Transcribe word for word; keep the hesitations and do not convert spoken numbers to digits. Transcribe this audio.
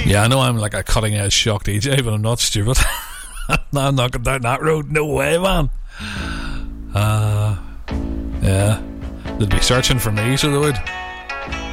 Yeah, I know I'm like a cutting edge shock D J, but I'm not stupid. I'm not going down that road. No way, man. Uh, yeah. They'd be searching for me, so they would.